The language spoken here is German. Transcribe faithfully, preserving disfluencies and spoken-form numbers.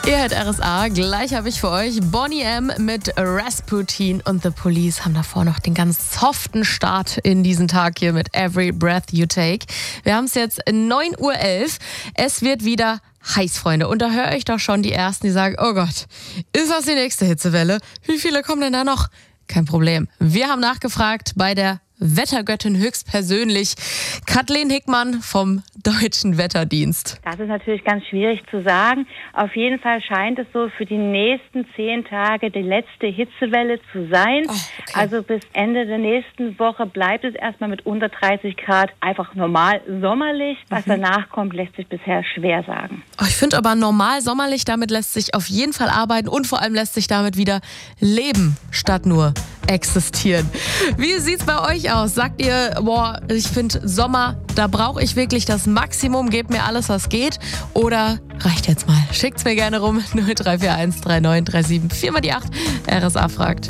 Ihr hört R S A, gleich habe ich für euch Boney M. mit Rasputin und The Police haben davor noch den ganz soften Start in diesen Tag hier mit Every Breath You Take. Wir haben es jetzt neun Uhr elf, es wird wieder heiß, Freunde. Und da höre ich doch schon die Ersten, die sagen, oh Gott, ist das die nächste Hitzewelle? Wie viele kommen denn da noch? Kein Problem. Wir haben nachgefragt bei der Wettergöttin höchstpersönlich, Kathleen Hickmann vom Deutschen Wetterdienst. Das ist natürlich ganz schwierig zu sagen. Auf jeden Fall scheint es so für die nächsten zehn Tage die letzte Hitzewelle zu sein. Oh, okay. Also bis Ende der nächsten Woche bleibt es erstmal mit unter dreißig Grad einfach normal sommerlich. Was mhm. danach kommt, lässt sich bisher schwer sagen. Oh, ich finde aber normal sommerlich, damit lässt sich auf jeden Fall arbeiten und vor allem lässt sich damit wieder leben, statt nur existieren. Wie sieht's bei euch aus? Sagt ihr, boah, ich finde Sommer, da brauche ich wirklich das Maximum, gebt mir alles, was geht? Oder reicht jetzt mal? Schickt's mir gerne rum. null drei vier eins drei neun drei sieben vier mal die acht. R S A fragt.